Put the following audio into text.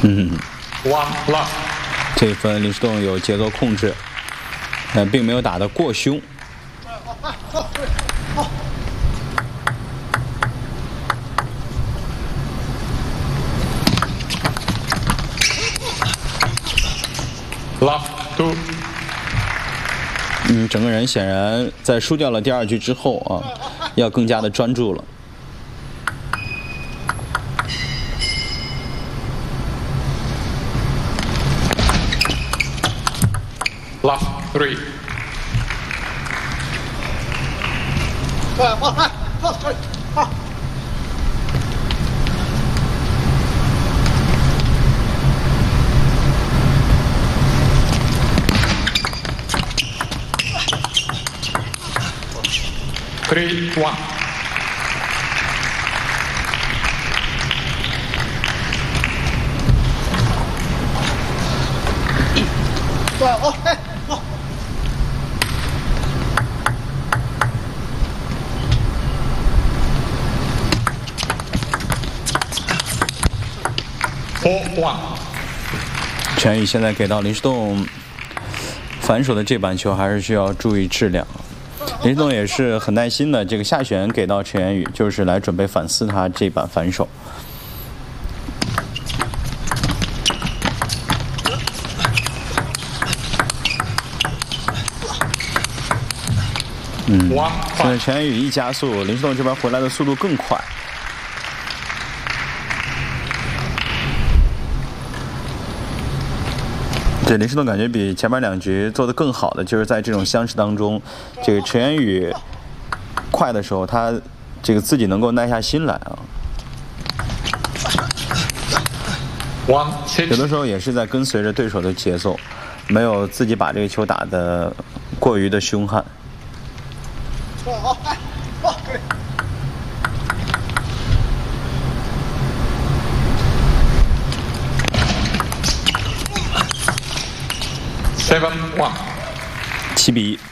One love。 这一分林诗栋有节奏控制，并没有打得过凶。 Love two。 整个人显然在输掉了第2局之后啊，要更加的专注了。 Love three。3-1。4-1。 陈宇现在给到林诗栋反手的这板球，还是需要注意质量。林诗栋也是很耐心的，这个下旋给到陈元宇，就是来准备反思他这板反手。现在陈元宇一加速，林诗栋这边回来的速度更快。对，林诗栋感觉比前面2局做得更好的，就是在这种相持当中，这个陈元宇快的时候，他这个自己能够耐下心来啊。有的时候也是在跟随着对手的节奏，没有自己把这个球打得过于的凶悍。 7-1。 7-1。